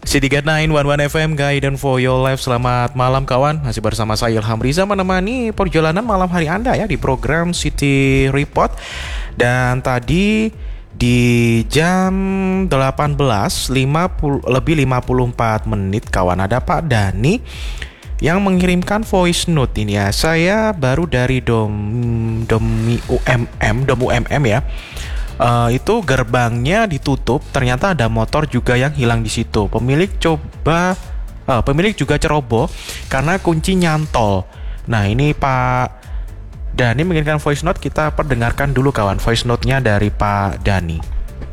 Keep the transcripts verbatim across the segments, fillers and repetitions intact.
C tiga sembilan satu satu F M Guidance for Your Life. Selamat malam kawan. Masih bersama saya Ilham Riza menemani perjalanan malam hari Anda ya di program City Report. Dan tadi di jam delapan belas lima puluh lebih lima puluh empat menit kawan, ada Pak Dani yang mengirimkan voice note ini ya. Saya baru dari Dom Domi U M M, Dom U M M ya. Uh, itu gerbangnya ditutup, ternyata ada motor juga yang hilang di situ. Pemilik coba, uh, pemilik juga ceroboh karena kunci nyantol. Nah ini Pak Dani mengirimkan voice note, kita perdengarkan dulu kawan voice note-nya dari Pak Dani.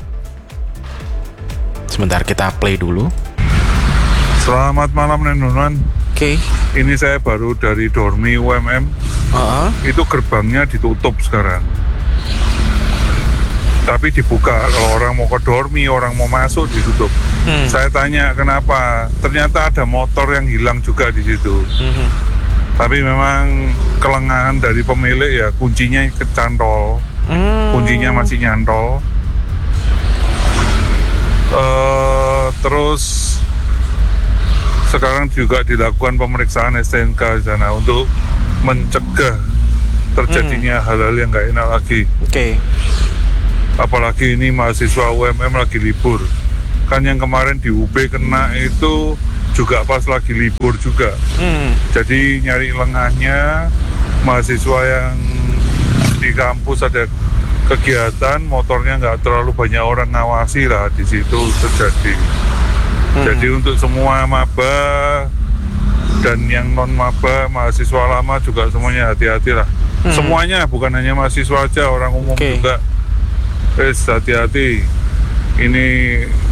Sebentar kita play dulu. Selamat malam Nenunan. Oke. Okay. Ini saya baru dari Dormi U M M. Uh-huh. Itu gerbangnya ditutup sekarang. Tapi dibuka, kalau orang mau ke dormi, orang mau masuk ditutup. Hmm. Saya tanya kenapa, ternyata ada motor yang hilang juga di situ. Hmm. Tapi memang kelengahan dari pemilik ya, kuncinya kecantol, hmm. kuncinya masih nyantol. Uh, terus sekarang juga dilakukan pemeriksaan S T N K di sana untuk mencegah terjadinya hmm. hal-hal yang nggak enak lagi. Oke. Okay. Apalagi ini mahasiswa U M M lagi libur. Kan yang kemarin di U B kena itu juga pas lagi libur juga. Hmm. Jadi nyari lengahnya mahasiswa yang di kampus ada kegiatan, motornya nggak terlalu banyak orang ngawasi lah, di situ terjadi. Hmm. Jadi untuk semua maba dan yang non maba, mahasiswa lama juga semuanya hati-hati lah. Hmm. Semuanya, bukan hanya mahasiswa aja, orang umum okay. juga. Wes hati-hati, ini